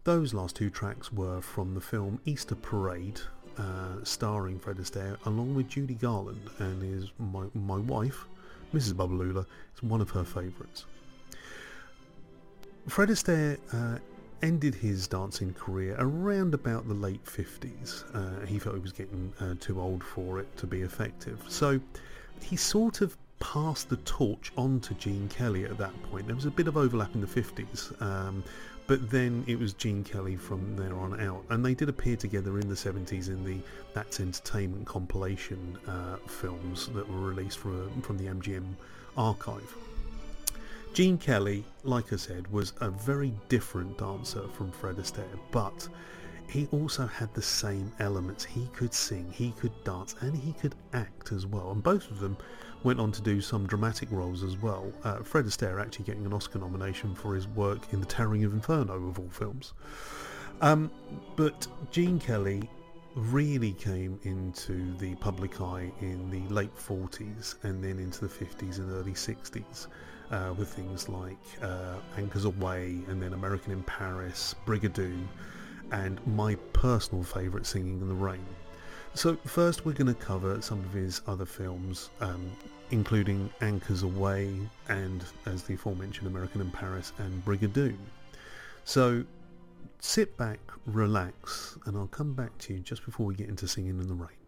Those last two tracks were from the film Easter Parade, starring Fred Astaire, along with Judy Garland, and is my wife, Mrs. Babalula, is one of her favourites. Fred Astaire ended his dancing career around about the late 50s. He felt he was getting too old for it to be effective. So he sort of passed the torch on to Gene Kelly at that point. There was a bit of overlap in the 50s, but then it was Gene Kelly from there on out. And they did appear together in the 70s in the That's Entertainment compilation films that were released from the MGM archive. Gene Kelly, like I said, was a very different dancer from Fred Astaire, but he also had the same elements. He could sing, he could dance, and he could act as well. And both of them went on to do some dramatic roles as well. Fred Astaire actually getting an Oscar nomination for his work in The Towering of Inferno, of all films. But Gene Kelly really came into the public eye in the late 40s and then into the 50s and early 60s. With things like Anchors Aweigh and then American in Paris, Brigadoon, and my personal favourite, Singing in the Rain. So first we're going to cover some of his other films, including Anchors Aweigh and, as the aforementioned, American in Paris and Brigadoon. So sit back, relax, and I'll come back to you just before we get into Singing in the Rain.